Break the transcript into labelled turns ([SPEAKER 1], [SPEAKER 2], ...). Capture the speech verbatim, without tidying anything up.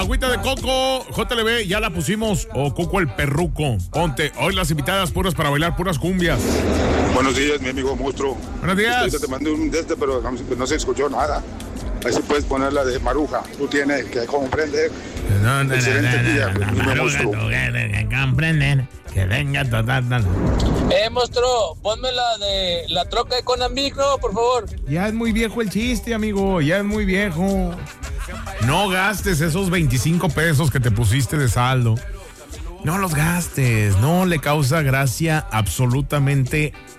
[SPEAKER 1] Agüita de coco, J L B, ya la pusimos. O Coco el perruco. Ponte, hoy las invitadas puras para bailar, puras cumbias.
[SPEAKER 2] Buenos días, mi amigo monstruo.
[SPEAKER 1] Buenos días.
[SPEAKER 2] Este, te mandé un de este, pero no se escuchó nada. Ahí sí puedes poner la de Maruja. Tú tienes que comprender.
[SPEAKER 1] No, no,
[SPEAKER 2] Excelente
[SPEAKER 1] no, no,
[SPEAKER 2] día,
[SPEAKER 1] no, no,
[SPEAKER 2] mi
[SPEAKER 1] Maruja,
[SPEAKER 2] monstruo.
[SPEAKER 1] tú tienes que comprender que venga total.
[SPEAKER 3] Eh, monstruo, ponme la de la troca de Conan Micro, por favor.
[SPEAKER 1] Ya es muy viejo el chiste, amigo. Ya es muy viejo. No gastes esos veinticinco pesos que te pusiste de saldo. No los gastes. No le causa gracia absolutamente